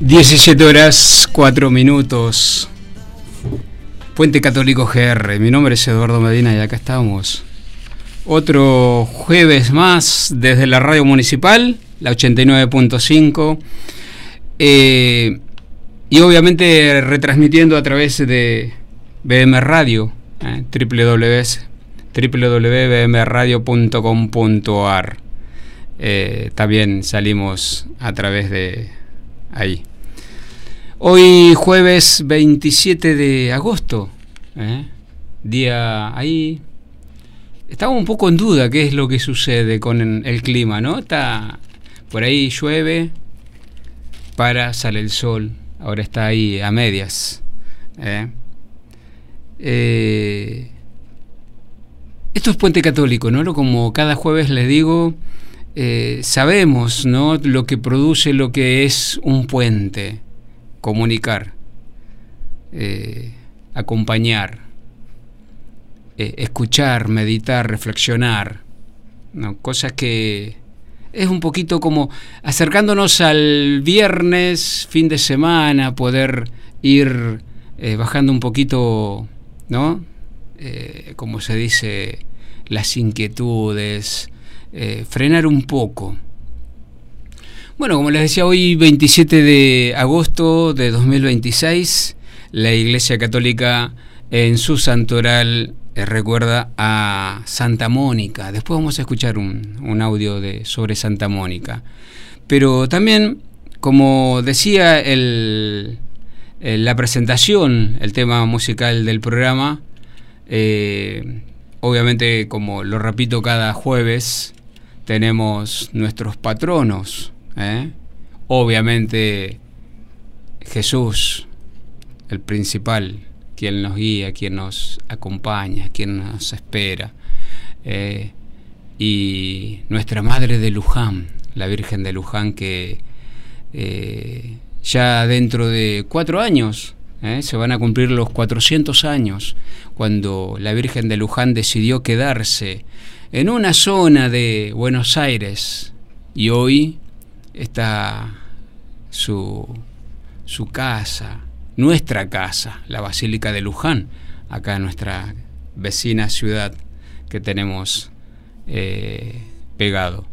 17:04. Puente Católico GR. Mi nombre es Eduardo Medina y acá estamos. Otro jueves más desde la radio municipal, la 89.5. Y obviamente retransmitiendo a través de BM Radio, www.bmradio.com.ar. También salimos a través de ahí. Hoy jueves 27 de agosto, día ahí. Estaba un poco en duda qué es lo que sucede con el clima, ¿no? Está por ahí, llueve, sale el sol. Ahora está ahí a medias. Esto es Puente Católico, ¿no? Como cada jueves les digo, sabemos, ¿no?, lo que produce lo que es un puente. Comunicar, acompañar, escuchar, meditar, reflexionar, ¿no? Cosas que es un poquito como acercándonos al viernes, fin de semana, poder ir bajando un poquito, ¿no? Como se dice, las inquietudes, frenar un poco. Bueno, como les decía, hoy 27 de agosto de 2026, la Iglesia Católica en su santoral recuerda a Santa Mónica. Después vamos a escuchar un audio sobre Santa Mónica. Pero también, como decía la presentación, el tema musical del programa, obviamente, como lo repito cada jueves, tenemos nuestros patronos. Obviamente Jesús, el principal, quien nos guía, quien nos acompaña, quien nos espera, y nuestra Madre de Luján, la Virgen de Luján, que ya dentro de 4 años se van a cumplir los 400 años cuando la Virgen de Luján decidió quedarse en una zona de Buenos Aires, y hoy está su casa, nuestra casa, la Basílica de Luján, acá en nuestra vecina ciudad que tenemos pegado.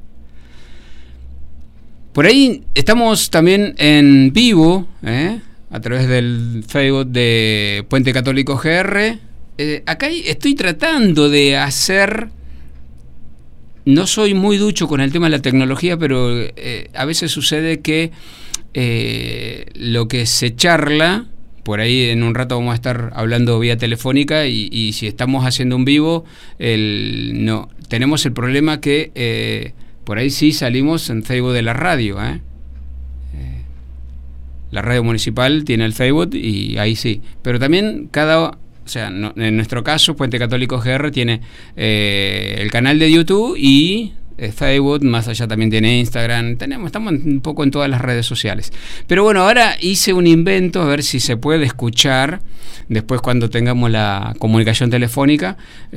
Por ahí estamos también en vivo, a través del Facebook de Puente Católico GR. Acá estoy tratando de hacer... No soy muy ducho con el tema de la tecnología, pero a veces sucede que lo que se charla, por ahí en un rato vamos a estar hablando vía telefónica, y si estamos haciendo un vivo, no tenemos el problema que por ahí sí salimos en Facebook de la radio. La radio municipal tiene el Facebook y ahí sí, pero también en nuestro caso, Puente Católico GR tiene el canal de YouTube y Facebook, más allá también tiene Instagram, estamos un poco en todas las redes sociales. Pero bueno, ahora hice un invento, a ver si se puede escuchar, después cuando tengamos la comunicación telefónica,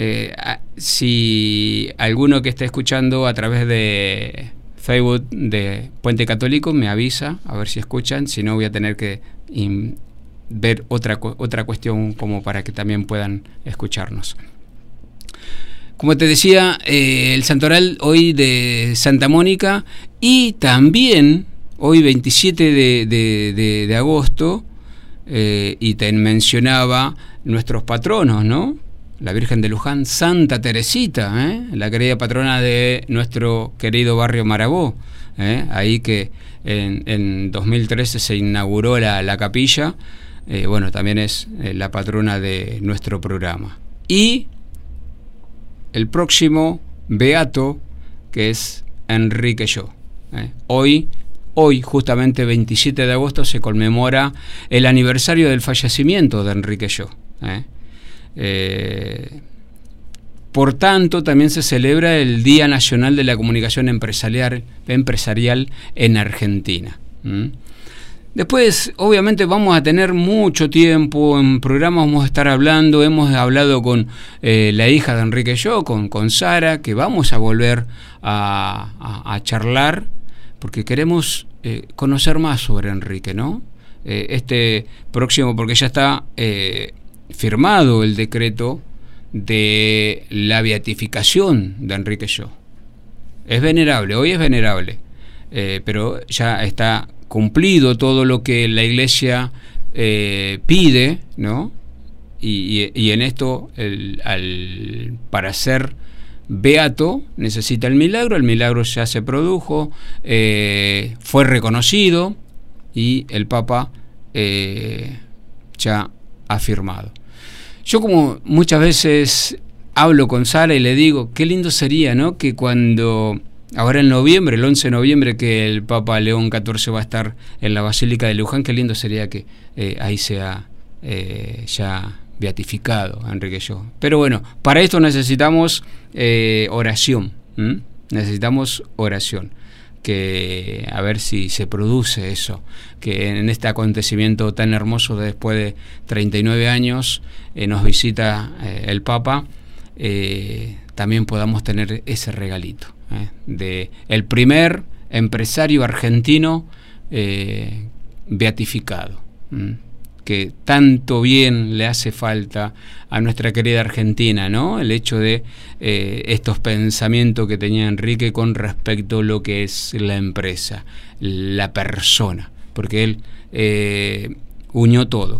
si alguno que esté escuchando a través de Facebook de Puente Católico me avisa, a ver si escuchan, si no voy a tener que... ver otra cuestión como para que también puedan escucharnos. Como te decía, el santoral hoy de Santa Mónica, y también hoy 27 de agosto, y te mencionaba nuestros patronos, ¿no? La Virgen de Luján, Santa Teresita, la querida patrona de nuestro querido barrio Marabó, ahí que en 2013 se inauguró la capilla. Bueno, también es la patrona de nuestro programa. Y el próximo beato, que es Enrique Yo. Hoy, justamente 27 de agosto, se conmemora el aniversario del fallecimiento de Enrique Yo. Por tanto, también se celebra el Día Nacional de la Comunicación Empresarial en Argentina. Después, obviamente, vamos a tener mucho tiempo en programas, vamos a estar hablando, hemos hablado con la hija de Enrique Yo, con Sara, que vamos a volver a charlar, porque queremos conocer más sobre Enrique, ¿no? Este próximo, porque ya está firmado el decreto de la beatificación de Enrique Yo. Es venerable, hoy es venerable, pero ya está cumplido todo lo que la Iglesia pide, ¿no? Y en esto, para ser beato, necesita el milagro ya se produjo, fue reconocido y el Papa ya ha firmado. Yo, como muchas veces hablo con Sara y le digo, qué lindo sería, ¿no?, que cuando, ahora en noviembre, el 11 de noviembre, que el Papa León XIV va a estar en la Basílica de Luján, qué lindo sería que ahí sea ya beatificado Enrique Yo. Pero bueno, para esto necesitamos oración, necesitamos oración, que a ver si se produce eso, que en este acontecimiento tan hermoso después de 39 años nos visita el Papa, también podamos tener ese regalito de el primer empresario argentino beatificado, que tanto bien le hace falta a nuestra querida Argentina, ¿no? El hecho de estos pensamientos que tenía Enrique con respecto a lo que es la empresa, la persona, porque él unió todo.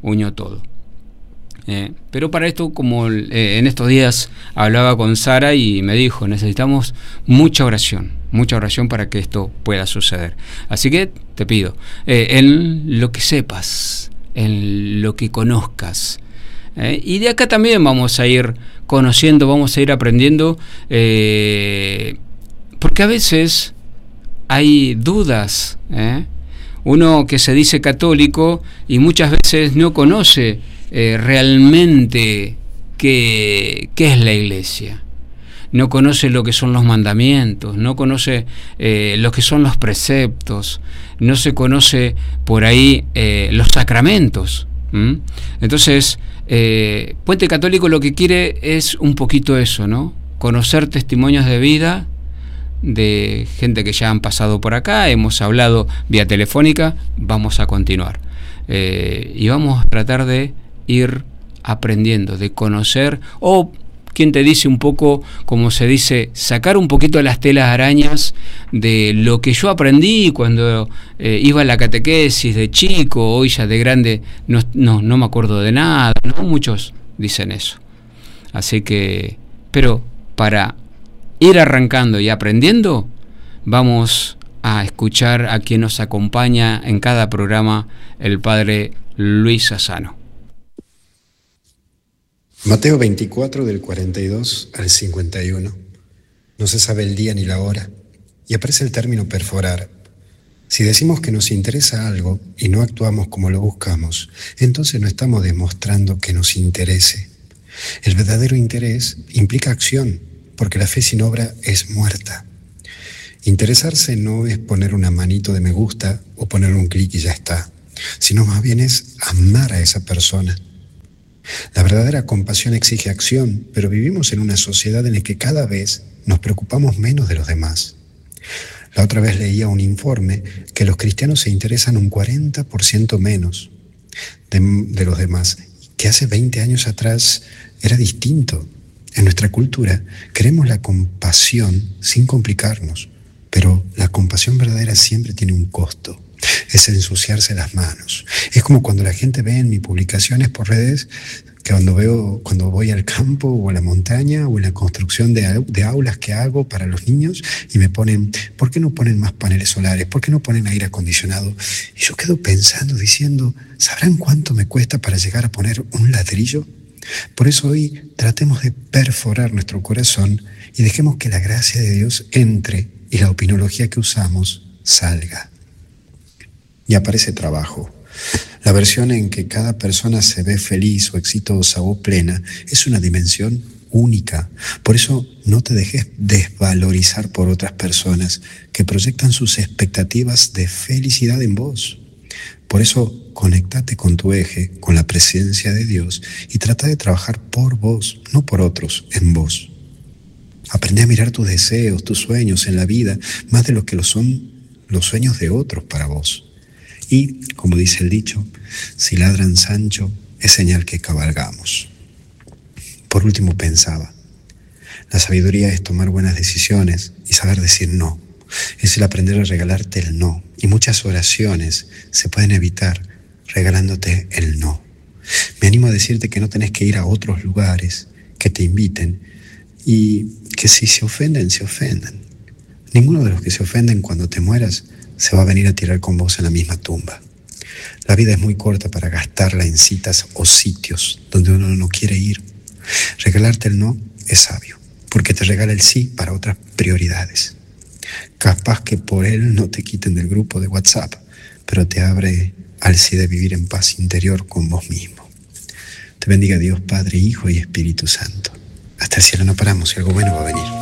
Pero para esto, como en estos días hablaba con Sara y me dijo, necesitamos mucha oración para que esto pueda suceder. Así que te pido, en lo que sepas, en lo que conozcas, y de acá también vamos a ir conociendo, vamos a ir aprendiendo, porque a veces hay dudas, uno que se dice católico y muchas veces no conoce realmente qué es la Iglesia, no conoce lo que son los mandamientos, no conoce lo que son los preceptos, no se conoce por ahí los sacramentos. Entonces, Puente Católico lo que quiere es un poquito eso, ¿no? Conocer testimonios de vida de gente que ya han pasado por acá, hemos hablado vía telefónica, vamos a continuar. Y vamos a tratar de ir aprendiendo, de conocer, o quien te dice un poco, como se dice, sacar un poquito de las telas arañas de lo que yo aprendí cuando iba a la catequesis de chico, hoy ya de grande no me acuerdo de nada, ¿no? Muchos dicen eso. Así que, pero para ir arrancando y aprendiendo, vamos a escuchar a quien nos acompaña en cada programa, el Padre Luis Asano. Mateo 24, del 42 al 51. No se sabe el día ni la hora, y aparece el término perforar. Si decimos que nos interesa algo y no actuamos como lo buscamos, entonces no estamos demostrando que nos interese. El verdadero interés implica acción, porque la fe sin obra es muerta. Interesarse no es poner una manito de me gusta o poner un clic y ya está, sino más bien es amar a esa persona. La verdadera compasión exige acción, pero vivimos en una sociedad en la que cada vez nos preocupamos menos de los demás. La otra vez leía un informe que los cristianos se interesan un 40% menos de los demás, que hace 20 años atrás era distinto. En nuestra cultura queremos la compasión sin complicarnos, pero la compasión verdadera siempre tiene un costo. Es ensuciarse las manos. Es como cuando la gente ve en mis publicaciones por redes, que cuando voy al campo o a la montaña o en la construcción de aulas que hago para los niños y me ponen, ¿por qué no ponen más paneles solares? ¿Por qué no ponen aire acondicionado? Y yo quedo pensando, diciendo, ¿sabrán cuánto me cuesta para llegar a poner un ladrillo? Por eso hoy tratemos de perforar nuestro corazón y dejemos que la gracia de Dios entre y la opinología que usamos salga. Y aparece trabajo. La versión en que cada persona se ve feliz o exitosa o plena es una dimensión única. Por eso no te dejes desvalorizar por otras personas que proyectan sus expectativas de felicidad en vos. Por eso conéctate con tu eje, con la presencia de Dios y trata de trabajar por vos, no por otros, en vos. Aprende a mirar tus deseos, tus sueños en la vida, más de lo que lo son los sueños de otros para vos. Y, como dice el dicho, si ladran Sancho, es señal que cabalgamos. Por último pensaba, la sabiduría es tomar buenas decisiones y saber decir no. Es el aprender a regalarte el no. Y muchas oraciones se pueden evitar regalándote el no. Me animo a decirte que no tenés que ir a otros lugares, que te inviten y que si se ofenden, se ofendan. Ninguno de los que se ofenden cuando te mueras se va a venir a tirar con vos en la misma tumba. La vida es muy corta para gastarla en citas o sitios donde uno no quiere ir. Regalarte el no es sabio, porque te regala el sí para otras prioridades. Capaz que por él no te quiten del grupo de WhatsApp, pero te abre al sí de vivir en paz interior con vos mismo. Te bendiga Dios, Padre, Hijo y Espíritu Santo. Hasta el cielo no paramos y algo bueno va a venir.